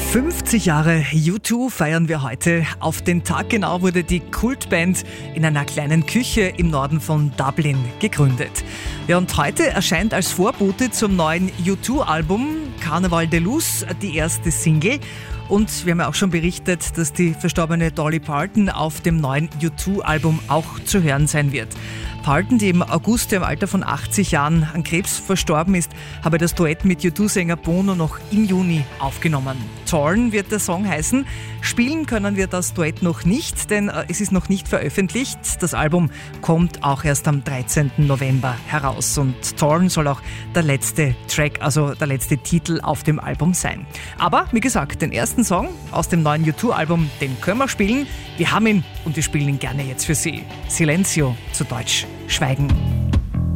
50 Jahre U2 feiern wir heute. Auf den Tag genau wurde die Kultband in einer kleinen Küche im Norden von Dublin gegründet. Ja, und heute erscheint als Vorbote zum neuen U2-Album Carnaval de Luz die erste Single. Und wir haben ja auch schon berichtet, dass die verstorbene Dolly Parton auf dem neuen U2-Album auch zu hören sein wird. Parton, die im August im Alter von 80 Jahren an Krebs verstorben ist, habe das Duett mit U2-Sänger Bono noch im Juni aufgenommen. Torn wird der Song heißen. Spielen können wir das Duett noch nicht, denn es ist noch nicht veröffentlicht. Das Album kommt auch erst am 13. November heraus. Und Torn soll auch der letzte Track, also der letzte Titel auf dem Album sein. Aber wie gesagt, den ersten Song aus dem neuen U2-Album, den können wir spielen. Wir haben ihn und wir spielen ihn gerne jetzt für Sie. Silencio, zu Deutsch Schweigen.